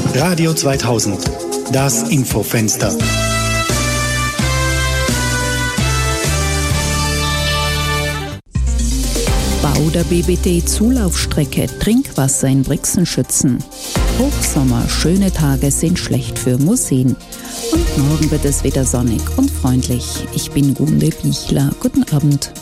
Radio 2000, das Infofenster. Bau der BBT-Zulaufstrecke, Trinkwasser in Brixen schützen. Hochsommer, schöne Tage sind schlecht für Museen. Und morgen wird es wieder sonnig und freundlich. Ich bin Gunde Bichler. Guten Abend.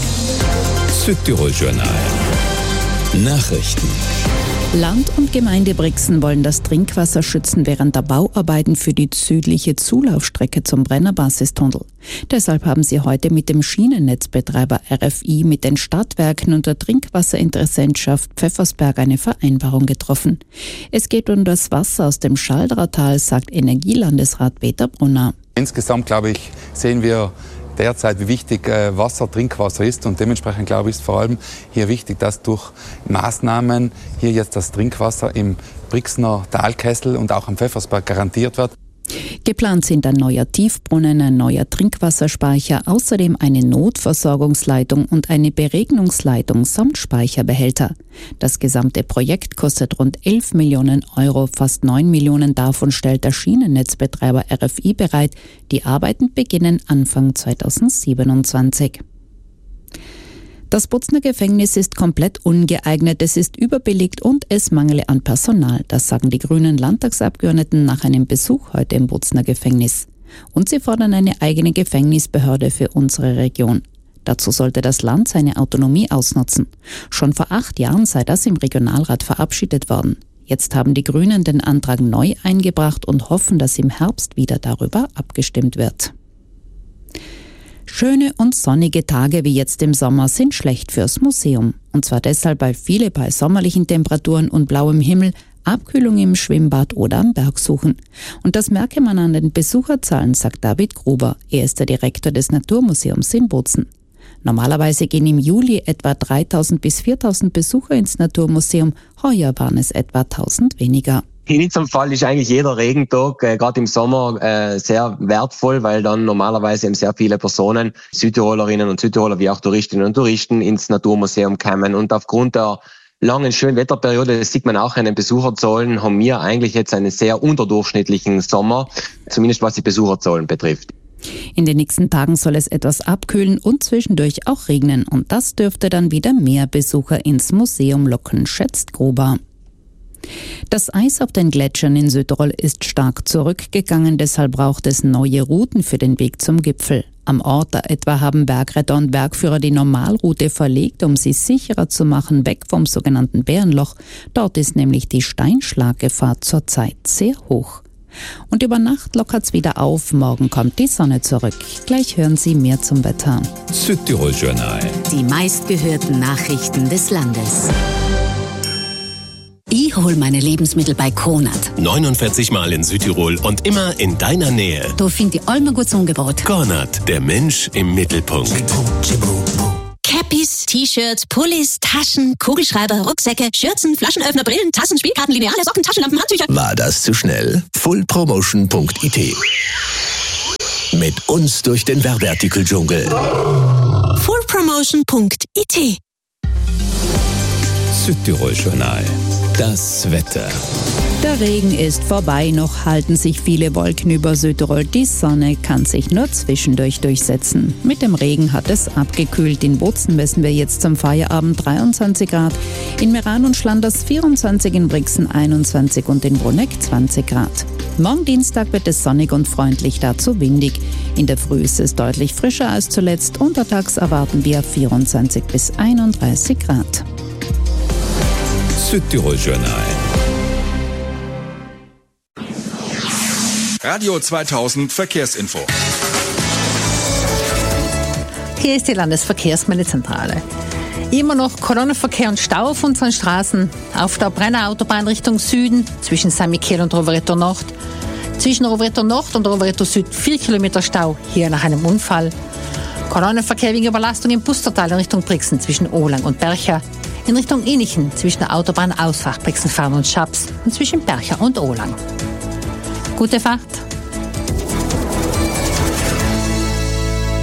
Südtirol Journal. Nachrichten. Land und Gemeinde Brixen wollen das Trinkwasser schützen während der Bauarbeiten für die südliche Zulaufstrecke zum Brennerbasistunnel. Deshalb haben sie heute mit dem Schienennetzbetreiber RFI, mit den Stadtwerken und der Trinkwasserinteressentschaft Pfeffersberg eine Vereinbarung getroffen. Es geht um das Wasser aus dem Schaldautal, sagt Energielandesrat Peter Brunner. Insgesamt, glaube ich, sehen wir derzeit, wie wichtig Trinkwasser ist, und dementsprechend, glaube ich, ist vor allem hier wichtig, dass durch Maßnahmen hier jetzt das Trinkwasser im Brixener Talkessel und auch am Pfeffersberg garantiert wird. Geplant sind ein neuer Tiefbrunnen, ein neuer Trinkwasserspeicher, außerdem eine Notversorgungsleitung und eine Beregnungsleitung samt Speicherbehälter. Das gesamte Projekt kostet rund 11 Millionen Euro, fast 9 Millionen davon stellt der Schienennetzbetreiber RFI bereit. Die Arbeiten beginnen Anfang 2027. Das Bozner Gefängnis ist komplett ungeeignet, es ist überbelegt und es mangele an Personal. Das sagen die grünen Landtagsabgeordneten nach einem Besuch heute im Bozner Gefängnis. Und sie fordern eine eigene Gefängnisbehörde für unsere Region. Dazu sollte das Land seine Autonomie ausnutzen. Schon vor 8 Jahren sei das im Regionalrat verabschiedet worden. Jetzt haben die Grünen den Antrag neu eingebracht und hoffen, dass im Herbst wieder darüber abgestimmt wird. Schöne und sonnige Tage wie jetzt im Sommer sind schlecht fürs Museum. Und zwar deshalb, weil viele bei sommerlichen Temperaturen und blauem Himmel Abkühlung im Schwimmbad oder am Berg suchen. Und das merke man an den Besucherzahlen, sagt David Gruber. Er ist der Direktor des Naturmuseums in Bozen. Normalerweise gehen im Juli etwa 3.000 bis 4.000 Besucher ins Naturmuseum. Heuer waren es etwa 1.000 weniger. In diesem Fall ist eigentlich jeder Regentag, gerade im Sommer, sehr wertvoll, weil dann normalerweise eben sehr viele Personen, Südtirolerinnen und Südtiroler wie auch Touristinnen und Touristen, ins Naturmuseum kommen. Und aufgrund der langen, schönen Wetterperiode, das sieht man auch an den Besucherzahlen, haben wir eigentlich jetzt einen sehr unterdurchschnittlichen Sommer, zumindest was die Besucherzahlen betrifft. In den nächsten Tagen soll es etwas abkühlen und zwischendurch auch regnen. Und das dürfte dann wieder mehr Besucher ins Museum locken, schätzt Gruber. Das Eis auf den Gletschern in Südtirol ist stark zurückgegangen, deshalb braucht es neue Routen für den Weg zum Gipfel. Am Ort etwa haben Bergretter und Bergführer die Normalroute verlegt, um sie sicherer zu machen, weg vom sogenannten Bärenloch. Dort ist nämlich die Steinschlaggefahr zurzeit sehr hoch. Und über Nacht lockert's wieder auf, morgen kommt die Sonne zurück. Gleich hören Sie mehr zum Wetter. Südtirol Journal. Die meistgehörten Nachrichten des Landes. Ich hole meine Lebensmittel bei Konrad. 49 Mal in Südtirol und immer in deiner Nähe. Da finde ich all mein gutes Angebot. Konrad, der Mensch im Mittelpunkt. Cappies, T-Shirts, Pullis, Taschen, Kugelschreiber, Rucksäcke, Schürzen, Flaschenöffner, Brillen, Tassen, Spielkarten, Lineale, Socken, Taschenlampen, Handtücher. War das zu schnell? Fullpromotion.it. Mit uns durch den Werbeartikeldschungel. Fullpromotion.it. Südtirol Journal. Das Wetter. Der Regen ist vorbei, noch halten sich viele Wolken über Südtirol. Die Sonne kann sich nur zwischendurch durchsetzen. Mit dem Regen hat es abgekühlt. In Bozen messen wir jetzt zum Feierabend 23 Grad, in Meran und Schlanders 24, in Brixen 21 und in Bruneck 20 Grad. Morgen Dienstag wird es sonnig und freundlich, dazu windig. In der Früh ist es deutlich frischer als zuletzt. Untertags erwarten wir 24 bis 31 Grad. Südtirol Journal. Radio 2000 Verkehrsinfo. Hier ist die Landesverkehrsmeldezentrale. Immer noch Kolonnenverkehr und Stau auf unseren Straßen. Auf der Brenner Autobahn Richtung Süden zwischen St. Michael und Rovereto Nord. Zwischen Rovereto Nord und Rovereto Süd 4 Kilometer Stau, hier nach einem Unfall. Kolonnenverkehr wegen Überlastung im Pustertal in Richtung Brixen zwischen Ohlang und Bercha. In Richtung Innichen zwischen der Autobahnausfahrt Brixenfarm und Schaps und zwischen Bercha und Ohlang. Gute Fahrt!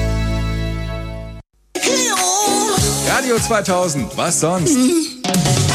Radio 2000, was sonst?